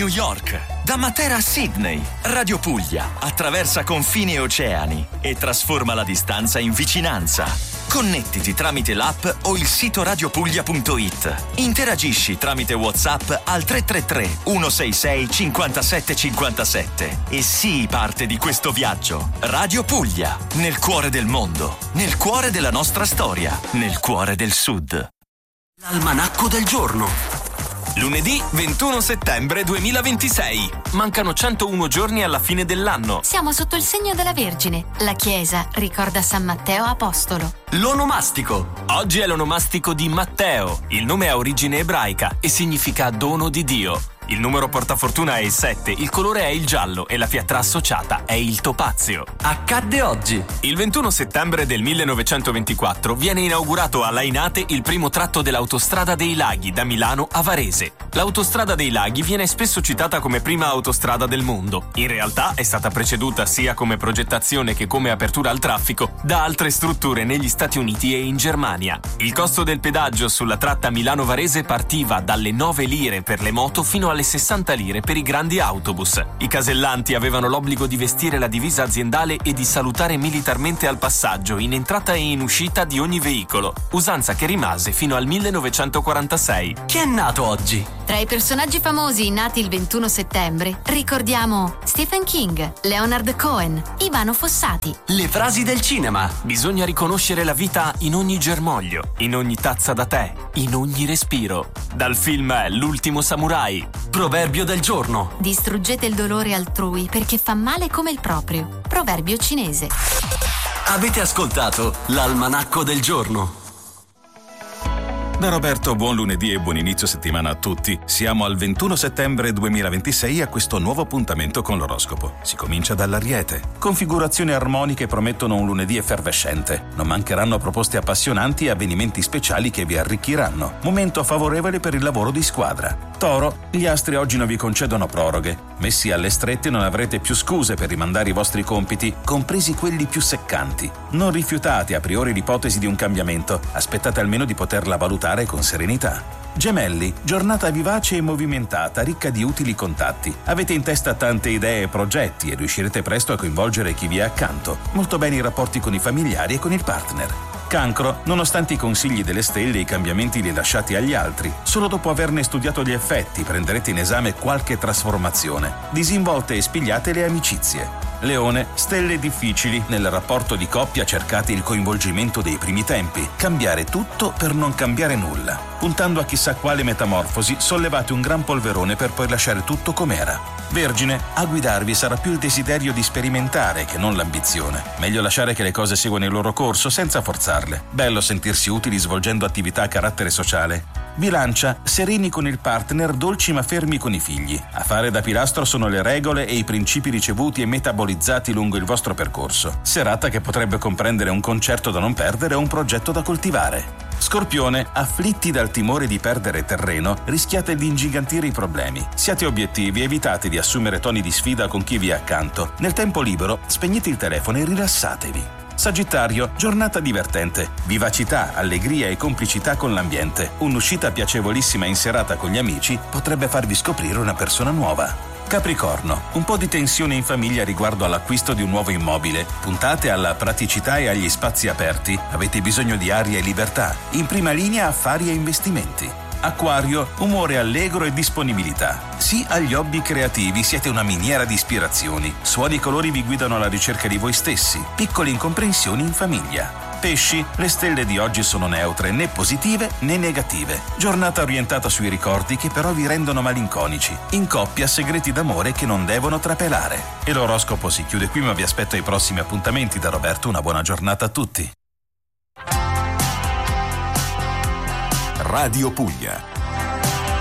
New York, da Matera a Sydney. Radio Puglia attraversa confini e oceani e trasforma la distanza in vicinanza. Connettiti tramite l'app o il sito radiopuglia.it. Interagisci tramite WhatsApp al 333 166 57 57 e sii parte di questo viaggio. Radio Puglia, nel cuore del mondo, nel cuore della nostra storia, nel cuore del Sud. L'almanacco del giorno. Lunedì 21 settembre 2026. Mancano 101 giorni alla fine dell'anno. Siamo sotto il segno della Vergine. La Chiesa ricorda San Matteo Apostolo. L'onomastico. Oggi è l'onomastico di Matteo. Il nome ha origine ebraica e significa dono di Dio. Il numero portafortuna è il 7, il colore è il giallo e la pietra associata è il topazio. Accadde oggi. Il 21 settembre del 1924 viene inaugurato a Lainate il primo tratto dell'autostrada dei Laghi da Milano a Varese. L'autostrada dei Laghi viene spesso citata come prima autostrada del mondo. In realtà è stata preceduta sia come progettazione che come apertura al traffico da altre strutture negli Stati Uniti e in Germania. Il costo del pedaggio sulla tratta Milano-Varese partiva dalle 9 lire per le moto fino alle 60 lire per i grandi autobus. I casellanti avevano l'obbligo di vestire la divisa aziendale e di salutare militarmente al passaggio, in entrata e in uscita di ogni veicolo, usanza che rimase fino al 1946. Chi è nato oggi? Tra i personaggi famosi nati il 21 settembre ricordiamo Stephen King, Leonard Cohen, Ivano Fossati. Le frasi del cinema. Bisogna riconoscere la vita in ogni germoglio, in ogni tazza da tè, in ogni respiro. Dal film L'ultimo samurai. Proverbio del giorno. Distruggete il dolore altrui perché fa male come il proprio. Proverbio cinese. Avete ascoltato l'almanacco del giorno. Da Roberto, buon lunedì e buon inizio settimana a tutti. Siamo al 21 settembre 2026 a questo nuovo appuntamento con l'oroscopo. Si comincia dall'Ariete. Configurazioni armoniche promettono un lunedì effervescente. Non mancheranno proposte appassionanti e avvenimenti speciali che vi arricchiranno. Momento favorevole per il lavoro di squadra. Toro, gli astri oggi non vi concedono proroghe. Messi alle strette non avrete più scuse per rimandare i vostri compiti, compresi quelli più seccanti. Non rifiutate a priori l'ipotesi di un cambiamento. Aspettate almeno di poterla valutare con serenità. Gemelli, giornata vivace e movimentata, ricca di utili contatti. Avete in testa tante idee e progetti e riuscirete presto a coinvolgere chi vi è accanto. Molto bene i rapporti con i familiari e con il partner. Cancro, nonostante i consigli delle stelle e i cambiamenti li lasciati agli altri, solo dopo averne studiato gli effetti prenderete in esame qualche trasformazione. Disinvolte e spigliate le amicizie. Leone, stelle difficili, nel rapporto di coppia cercate il coinvolgimento dei primi tempi, cambiare tutto per non cambiare nulla. Puntando a chissà quale metamorfosi, sollevate un gran polverone per poi lasciare tutto com'era. Vergine, a guidarvi sarà più il desiderio di sperimentare che non l'ambizione. Meglio lasciare che le cose seguano il loro corso senza forzarle. Bello sentirsi utili svolgendo attività a carattere sociale. Bilancia, sereni con il partner, dolci ma fermi con i figli. A fare da pilastro sono le regole e i principi ricevuti e metabolizzati lungo il vostro percorso. Serata che potrebbe comprendere un concerto da non perdere o un progetto da coltivare. Scorpione, afflitti dal timore di perdere terreno, rischiate di ingigantire i problemi. Siate obiettivi, evitate di assumere toni di sfida con chi vi è accanto. Nel tempo libero, spegnete il telefono e rilassatevi. Sagittario, giornata divertente. Vivacità, allegria e complicità con l'ambiente. Un'uscita piacevolissima in serata con gli amici potrebbe farvi scoprire una persona nuova. Capricorno, un po' di tensione in famiglia riguardo all'acquisto di un nuovo immobile. Puntate alla praticità e agli spazi aperti. Avete bisogno di aria e libertà. In prima linea affari e investimenti. Acquario, umore allegro e disponibilità. Sì agli hobby creativi, siete una miniera di ispirazioni. Suoni e colori vi guidano alla ricerca di voi stessi. Piccole incomprensioni in famiglia. Pesci, le stelle di oggi sono neutre, né positive né negative. Giornata orientata sui ricordi che però vi rendono malinconici. In coppia segreti d'amore che non devono trapelare. E l'oroscopo si chiude qui, ma vi aspetto ai prossimi appuntamenti. Da Roberto, una buona giornata a tutti. Radio Puglia.